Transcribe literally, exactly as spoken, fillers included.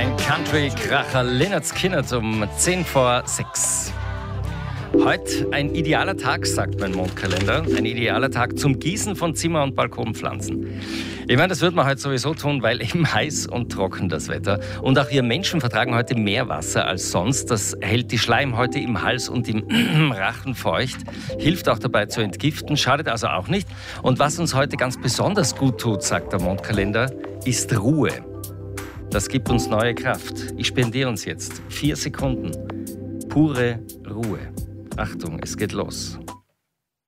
Ein Country-Kracher, Lynyrd Skynyrd um zehn vor sechs. Heute ein idealer Tag, sagt mein Mondkalender. Ein idealer Tag zum Gießen von Zimmer- und Balkonpflanzen. Ich meine, das wird man heute sowieso tun, weil eben heiß und trocken das Wetter. Und auch wir Menschen vertragen heute mehr Wasser als sonst. Das hält die Schleimhäute im Hals und im Rachen feucht. Hilft auch dabei zu entgiften, schadet also auch nicht. Und was uns heute ganz besonders gut tut, sagt der Mondkalender, ist Ruhe. Das gibt uns neue Kraft. Ich spendiere uns jetzt vier Sekunden. Pure Ruhe. Achtung, es geht los.